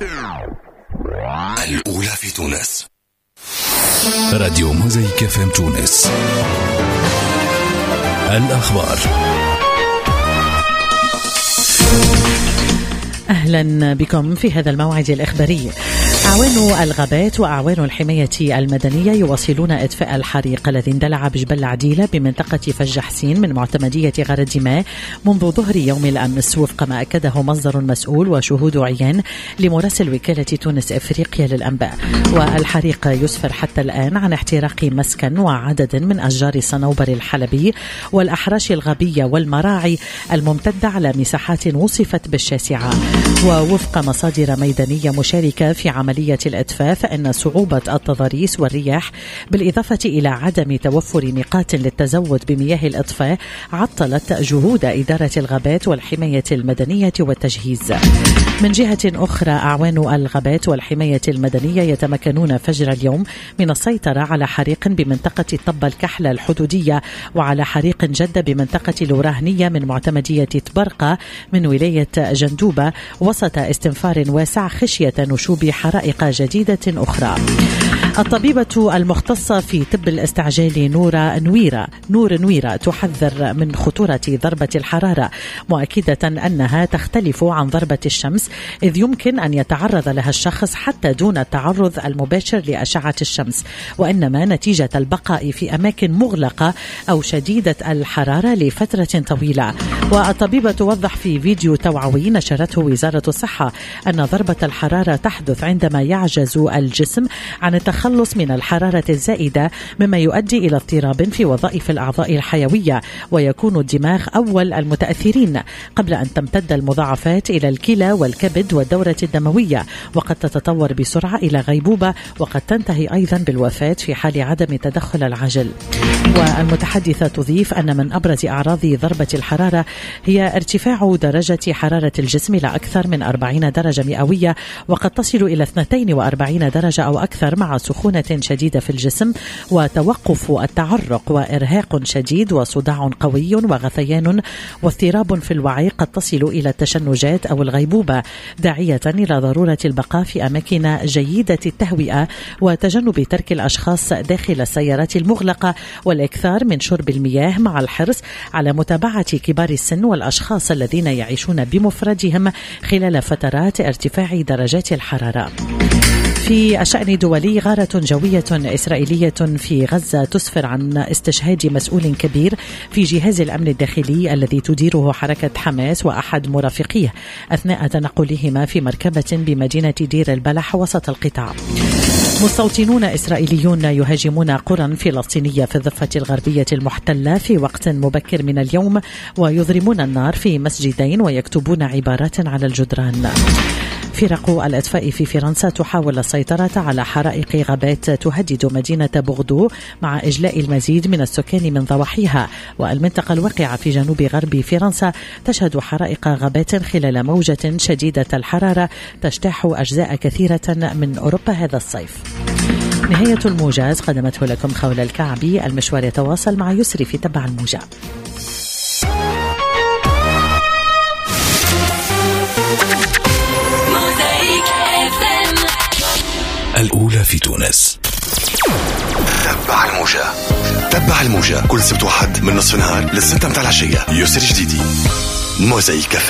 الأولى في تونس. راديو موزايك FM تونس. الأخبار. أهلا بكم في هذا الموعد الإخباري. أعوان الغابات وأعوان الحماية المدنية يواصلون إطفاء الحريق الذي اندلع بجبل عديلة بمنطقة فج حسين من معتمدية غار الدماء منذ ظهر يوم الأمس، وفق ما أكده مصدر مسؤول وشهود عيان لمراسل وكالة تونس إفريقيا للأنباء. والحريق يسفر حتى الآن عن احتراق مسكن وعدد من أشجار صنوبر الحلبي والأحراش الغابية والمراعي الممتدة على مساحات وصفت بالشاسعة. ووفق مصادر ميدانية مشاركة في عملية الإطفاء فإن صعوبة التضاريس والرياح بالإضافة إلى عدم توفر نقاط للتزود بمياه الإطفاء عطلت جهود إدارة الغابات والحماية المدنية والتجهيز. من جهة أخرى أعوان الغابات والحماية المدنية يتمكنون فجر اليوم من السيطرة على حريق بمنطقة طب الكحلة الحدودية وعلى حريق جدة بمنطقة الوراهنية من معتمدية تبرقة من ولاية جندوبة وسط استنفار واسع خشية نشوب حرائق جديدة أخرى. الطبيبة المختصة في طب الاستعجال نور نويرة تحذر من خطورة ضربة الحرارة، مؤكدة أنها تختلف عن ضربة الشمس إذ يمكن أن يتعرض لها الشخص حتى دون التعرض المباشر لأشعة الشمس، وإنما نتيجة البقاء في أماكن مغلقة أو شديدة الحرارة لفترة طويلة. والطبيبة توضح في فيديو توعوي نشرته وزارة الصحة أن ضربة الحرارة تحدث عندما يعجز الجسم عن التخلص من الحرارة الزائدة مما يؤدي إلى اضطراب في وظائف الأعضاء الحيوية، ويكون الدماغ أول المتأثرين قبل أن تمتد المضاعفات إلى الكلى والكبد والدورة الدموية، وقد تتطور بسرعة إلى غيبوبة وقد تنتهي أيضا بالوفاة في حال عدم التدخل العاجل. والمتحدثة تضيف أن من أبرز أعراض ضربة الحرارة هي ارتفاع درجة حرارة الجسم إلى أكثر من 40 درجة مئوية، وقد تصل إلى 42 درجة أو أكثر مع سخونة شديدة في الجسم وتوقف التعرق وإرهاق شديد وصداع قوي وغثيان واضطراب في الوعي قد تصل إلى التشنجات أو الغيبوبة، داعية إلى ضرورة البقاء في أماكن جيدة التهوئة وتجنب ترك الأشخاص داخل السيارات المغلقة والإكثار من شرب المياه مع الحرص على متابعة كبار السن والأشخاص الذين يعيشون بمفردهم خلال فترات ارتفاع درجات الحرارة. في الشأن الدولي، غارة جوية إسرائيلية في غزة تسفر عن استشهاد مسؤول كبير في جهاز الأمن الداخلي الذي تديره حركة حماس وأحد مرافقيه أثناء تنقلهما في مركبة بمدينة دير البلح وسط القطاع. مستوطنون إسرائيليون يهاجمون قرى فلسطينية في الضفة الغربية المحتلة في وقت مبكر من اليوم ويضرمون النار في مسجدين ويكتبون عبارات على الجدران. فرق الإطفاء في فرنسا تحاول السيطرة على حرائق غابات تهدد مدينة بوردو مع إجلاء المزيد من السكان من ضواحيها، والمنطقة الواقعة في جنوب غرب فرنسا تشهد حرائق غابات خلال موجة شديدة الحرارة تجتاح أجزاء كثيرة من أوروبا هذا الصيف. نهاية الموجز قدمته لكم خولة الكعبي. المشوار يتواصل مع يسري في تبع الموجة. الأولى في تونس. تبع الموجة كل سبت وحد من نصف النهار للستة متاع العشية. يسري جديدي موزايك.